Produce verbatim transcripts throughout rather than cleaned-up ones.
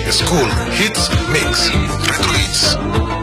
School Hits Mix, Retro Hits.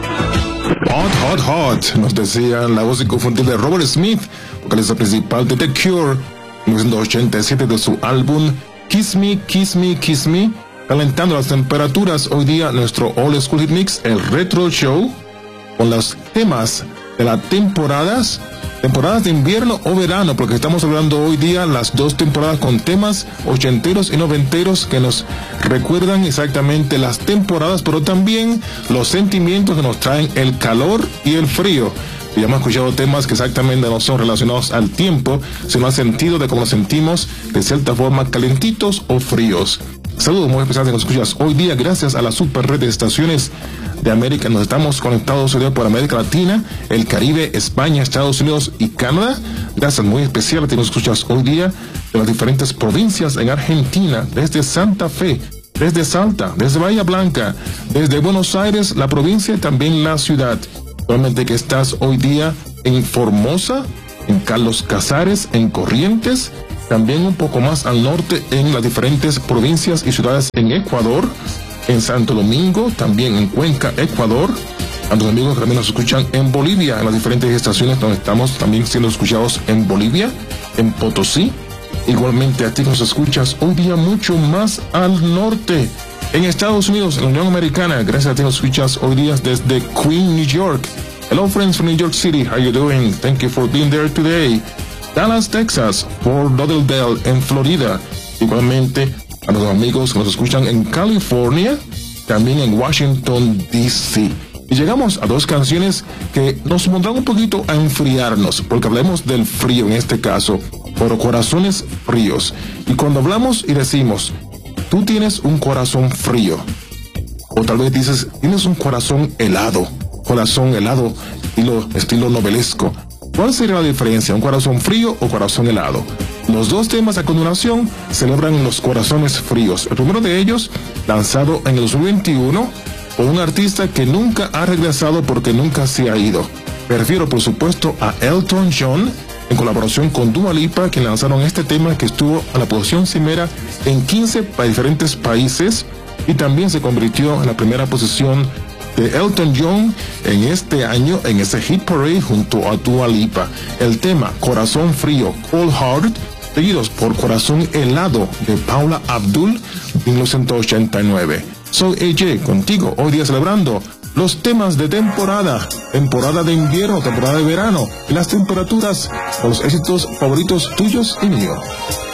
Hot, hot, hot, nos decía la voz inconfundible de Robert Smith, vocalista principal de The Cure, en mil novecientos ochenta y siete, de su álbum Kiss Me, Kiss Me, Kiss Me, calentando las temperaturas. Hoy día nuestro Old School Hit Mix, el Retro Show, con los temas de las temporadas, temporadas de invierno o verano, porque estamos hablando hoy día las dos temporadas con temas ochenteros y noventeros que nos recuerdan exactamente las temporadas, pero también los sentimientos que nos traen el calor y el frío. Ya hemos escuchado temas que exactamente no son relacionados al tiempo, sino al sentido de cómo nos sentimos de cierta forma, calentitos o fríos. Saludos muy especiales que nos escuchas hoy día gracias a la super red de estaciones de América. Nos estamos conectados hoy día por América Latina, el Caribe, España, Estados Unidos y Canadá. Gracias muy especial que nos escuchas hoy día de las diferentes provincias en Argentina, desde Santa Fe, desde Salta, desde Bahía Blanca, desde Buenos Aires, la provincia y también la ciudad. Probablemente que estás hoy día en Formosa, en Carlos Casares, en Corrientes, también un poco más al norte en las diferentes provincias y ciudades en Ecuador, en Santo Domingo, también en Cuenca, Ecuador. A los amigos que también nos escuchan en Bolivia, en las diferentes estaciones donde estamos también siendo escuchados en Bolivia, en Potosí. Igualmente a ti que nos escuchas hoy día mucho más al norte, en Estados Unidos, en la Unión Americana. Gracias a ti que nos escuchas hoy día desde Queen, New York. Hello friends from New York City, how you doing? Thank you for being there today. Dallas, Texas, Fort Lauderdale en Florida. Igualmente a los amigos que nos escuchan en California, también en Washington, D C Y llegamos a dos canciones que nos pondrán un poquito a enfriarnos, porque hablemos del frío en este caso, por corazones fríos. Y cuando hablamos y decimos, tú tienes un corazón frío, o tal vez dices, tienes un corazón helado, corazón helado, estilo, estilo novelesco. ¿Cuál sería la diferencia? ¿Un corazón frío o corazón helado? Los dos temas a continuación celebran los corazones fríos. El primero de ellos, lanzado en el dos mil veintiuno, por un artista que nunca ha regresado porque nunca se ha ido. Me refiero, por supuesto, a Elton John, en colaboración con Dua Lipa, que lanzaron este tema que estuvo a la posición cimera en quince diferentes países y también se convirtió en la primera posición de Elton John en este año en ese Hit Parade junto a Dua Lipa. El tema Corazón Frío, Cold Heart, seguidos por Corazón Helado de Paula Abdul, mil novecientos ochenta y nueve. Soy A J contigo hoy día celebrando los temas de temporada, temporada de invierno, temporada de verano, y las temperaturas, los éxitos favoritos tuyos y míos.